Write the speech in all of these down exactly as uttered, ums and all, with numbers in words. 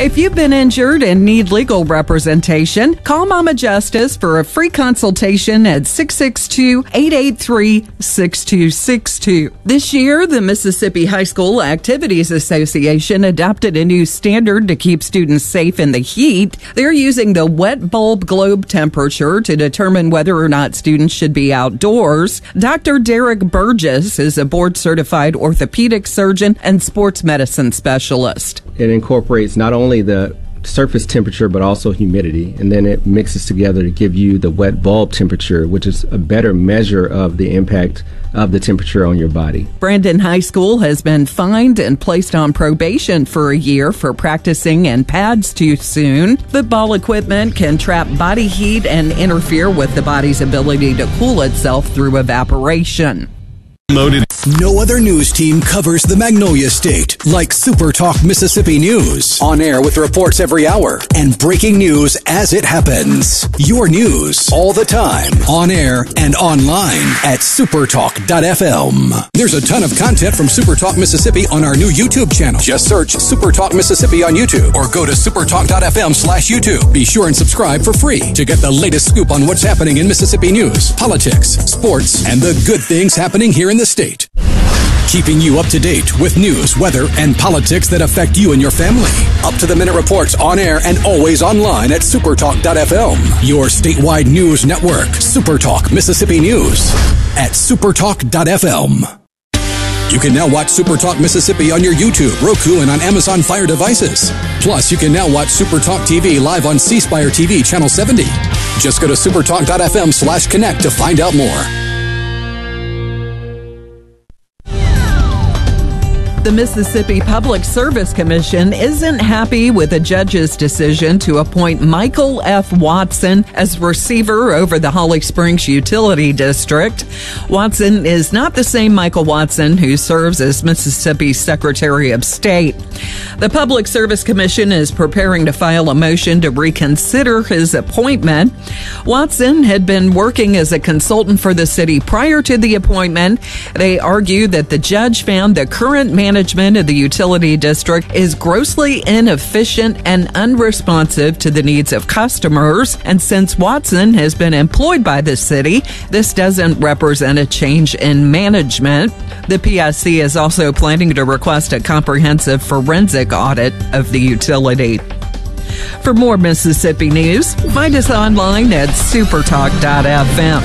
If you've been injured and need legal representation, call Mama Justice for a free consultation at six six two, eight eight three, six two six two. This year, the Mississippi High School Activities Association adopted a new standard to keep students safe in the heat. They're using the wet bulb globe temperature to determine whether or not students should be outdoors. Doctor Derek Burgess is a board-certified orthopedic surgeon and sports medicine specialist. It incorporates not only the surface temperature but also humidity, and then it mixes together to give you the wet bulb temperature, which is a better measure of the impact of the temperature on your body. Brandon High School has been fined and placed on probation for a year for practicing in pads too soon. Football equipment can trap body heat and interfere with the body's ability to cool itself through evaporation. Loaded. No other news team covers the Magnolia State like Super Talk Mississippi News. On air with reports every hour and breaking news as it happens. Your news all the time. On air and online at supertalk dot f m. There's a ton of content from Super Talk Mississippi on our new YouTube channel. Just search Super Talk Mississippi on YouTube or go to supertalk dot f m slash YouTube. Be sure and subscribe for free to get the latest scoop on what's happening in Mississippi news, politics, sports, and the good things happening here in the state. Keeping you up to date with news, weather, and politics that affect you and your family. Up-to-the-minute reports on air and always online at supertalk dot f m. Your statewide news network, Supertalk Mississippi News at supertalk dot f m. You can now watch Supertalk Mississippi on your YouTube, Roku, and on Amazon Fire devices. Plus, you can now watch Supertalk T V live on C Spire T V Channel seventy. Just go to supertalk dot f m slash connect to find out more. The Mississippi Public Service Commission isn't happy with a judge's decision to appoint Michael F. Watson as receiver over the Holly Springs Utility District. Watson is not the same Michael Watson who serves as Mississippi's Secretary of State. The Public Service Commission is preparing to file a motion to reconsider his appointment. Watson had been working as a consultant for the city prior to the appointment. They argue that the judge found the current manager Management of the utility district is grossly inefficient and unresponsive to the needs of customers. And since Watson has been employed by the city, this doesn't represent a change in management. The P S C is also planning to request a comprehensive forensic audit of the utility. For more Mississippi news, find us online at supertalk dot f m.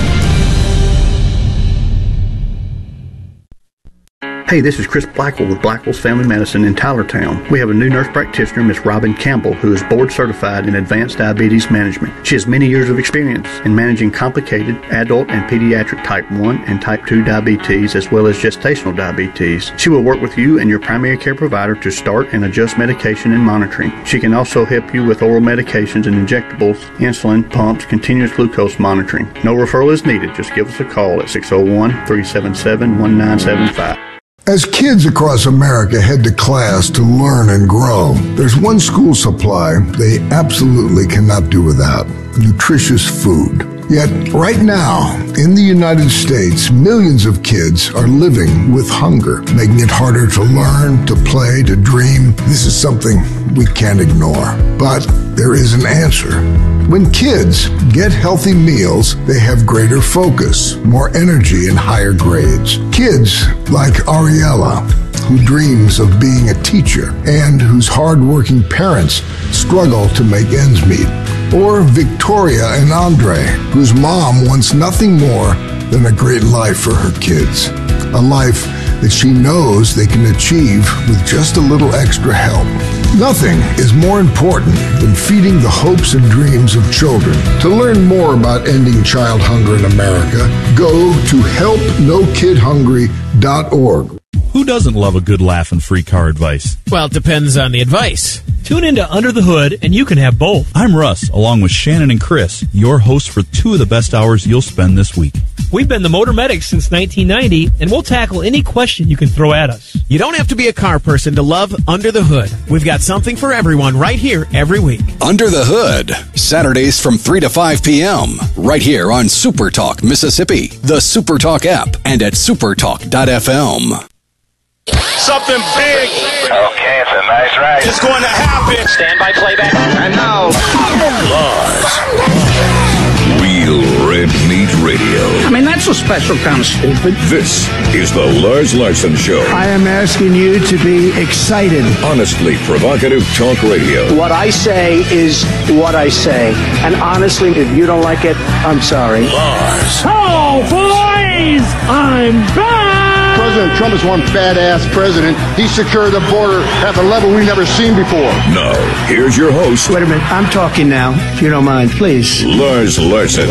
Hey, this is Chris Blackwell with Blackwell's Family Medicine in Tylertown. We have a new nurse practitioner, Miss Robin Campbell, who is board certified in advanced diabetes management. She has many years of experience in managing complicated adult and pediatric type one and type two diabetes, as well as gestational diabetes. She will work with you and your primary care provider to start and adjust medication and monitoring. She can also help you with oral medications and injectables, insulin, pumps, continuous glucose monitoring. No referral is needed. Just give us a call at six oh one, three seven seven, one nine seven five. As kids across America head to class to learn and grow, there's one school supply they absolutely cannot do without: nutritious food. Yet, right now, in the United States, millions of kids are living with hunger, making it harder to learn, to play, to dream. This is something we can't ignore. But there is an answer. When kids get healthy meals, they have greater focus, more energy, and higher grades. Kids like Ariella, who dreams of being a teacher and whose hardworking parents struggle to make ends meet. Or Victoria and Andre, whose mom wants nothing more than a great life for her kids. A life that she knows they can achieve with just a little extra help. Nothing is more important than feeding the hopes and dreams of children. To learn more about ending child hunger in America, go to help no kid hungry dot org. Who doesn't love a good laugh and free car advice? Well, it depends on the advice. Tune into Under the Hood, and you can have both. I'm Russ, along with Shannon and Chris, your hosts for two of the best hours you'll spend this week. We've been the Motor Medics since nineteen ninety, and we'll tackle any question you can throw at us. You don't have to be a car person to love Under the Hood. We've got something for everyone right here every week. Under the Hood, Saturdays from three to five p.m., right here on Super Talk Mississippi, the Super Talk app, and at supertalk dot f m. Something big. Okay, it's a nice ride. It's going to happen. Stand by playback. And now, Lars. Real Red Meat Radio. I mean, that's a special kind of stupid. This is the Lars Larson Show. I am asking you to be excited. Honestly provocative talk radio. What I say is what I say. And honestly, if you don't like it, I'm sorry. Lars. Oh, boys! I'm back! President Trump is one badass president. He secured the border at the level we've never seen before. Now, here's your host. Wait a minute. I'm talking now, if you don't mind, please. Lars Larson.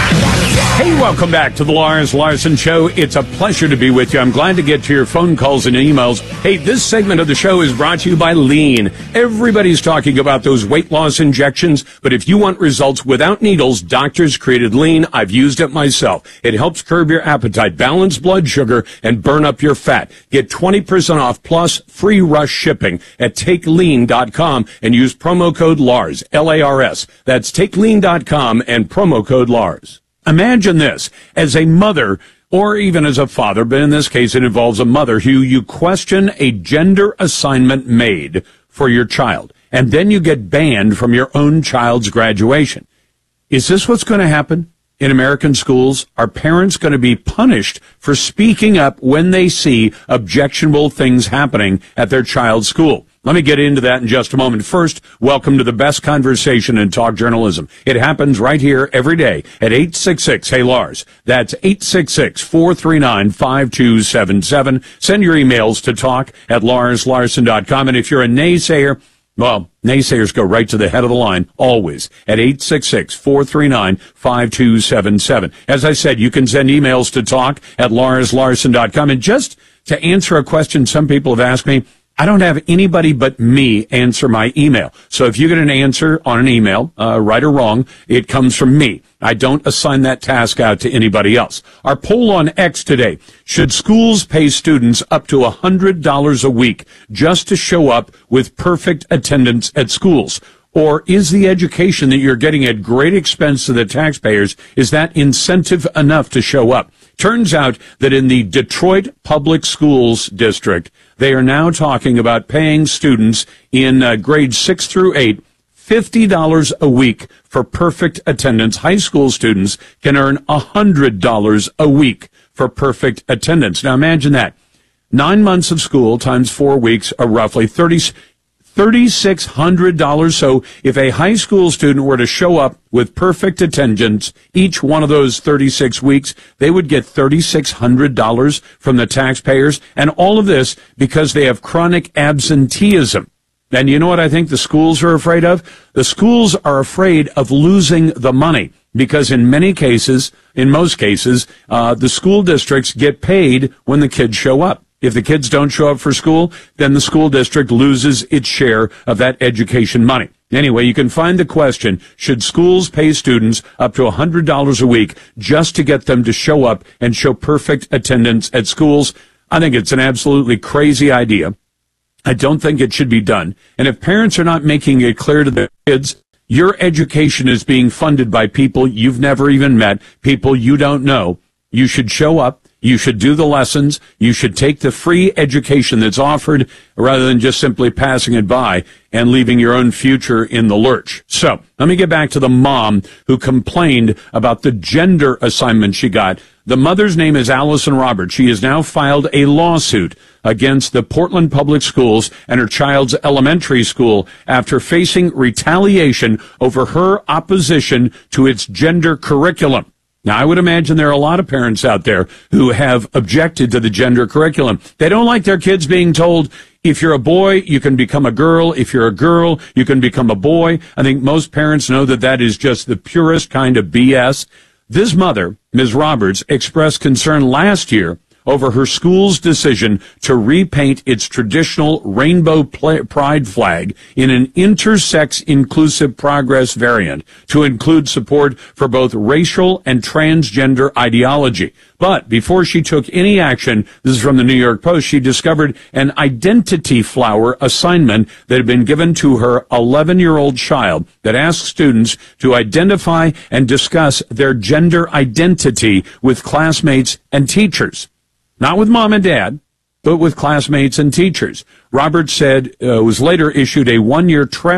Hey, welcome back to the Lars Larson Show. It's a pleasure to be with you. I'm glad to get to your phone calls and emails. Hey, this segment of the show is brought to you by Lean. Everybody's talking about those weight loss injections, but if you want results without needles, doctors created Lean. I've used it myself. It helps curb your appetite, balance blood sugar, and burn up your fat. Get twenty percent off plus free rush shipping at take lean dot com and use promo code LARS, L A R S. That's take lean dot com and promo code LARS. Imagine this, as a mother, or even as a father, but in this case it involves a mother, who you question a gender assignment made for your child, and then you get banned from your own child's graduation. Is this what's going to happen in American schools? Are parents going to be punished for speaking up when they see objectionable things happening at their child's school? Let me get into that in just a moment. First, welcome to the best conversation in talk journalism. It happens right here every day at eight six six, hey Lars. That's eight six six, four three nine, five two seven seven. Send your emails to talk at lars larson dot com. And if you're a naysayer, well, naysayers go right to the head of the line, always, at eight six six, four three nine, five two seven seven. As I said, you can send emails to talk at lars larson dot com. And just to answer a question some people have asked me, I don't have anybody but me answer my email. So if you get an answer on an email, uh, right or wrong, it comes from me. I don't assign that task out to anybody else. Our poll on X today: should schools pay students up to one hundred dollars a week just to show up with perfect attendance at schools? Or is the education that you're getting at great expense to the taxpayers, is that incentive enough to show up? Turns out that in the Detroit Public Schools District, they are now talking about paying students in uh, grades six through eight fifty dollars a week for perfect attendance. High school students can earn one hundred dollars a week for perfect attendance. Now imagine that. Nine months of school times four weeks are roughly thirty three thousand six hundred dollars. So if a high school student were to show up with perfect attendance each one of those thirty-six weeks, they would get three thousand six hundred dollars from the taxpayers. And all of this because they have chronic absenteeism. And you know what I think the schools are afraid of? The schools are afraid of losing the money, because in many cases, in most cases, uh, the school districts get paid when the kids show up. If the kids don't show up for school, then the school district loses its share of that education money. Anyway, you can find the question, should schools pay students up to one hundred dollars a week just to get them to show up and show perfect attendance at schools? I think it's an absolutely crazy idea. I don't think it should be done. And if parents are not making it clear to their kids, your education is being funded by people you've never even met, people you don't know, you should show up. You should do the lessons. You should take the free education that's offered rather than just simply passing it by and leaving your own future in the lurch. So let me get back to the mom who complained about the gender assignment she got. The mother's name is Allison Roberts. She has now filed a lawsuit against the Portland Public Schools and her child's elementary school after facing retaliation over her opposition to its gender curriculum. Now, I would imagine there are a lot of parents out there who have objected to the gender curriculum. They don't like their kids being told, if you're a boy, you can become a girl. If you're a girl, you can become a boy. I think most parents know that that is just the purest kind of B S. This mother, Miz Roberts, expressed concern last year over her school's decision to repaint its traditional rainbow pride flag in an intersex inclusive progress variant to include support for both racial and transgender ideology. But before she took any action, this is from the New York Post, she discovered an identity flower assignment that had been given to her eleven-year-old child that asks students to identify and discuss their gender identity with classmates and teachers. Not with mom and dad, but with classmates and teachers. Roberts said uh, was later issued a one-year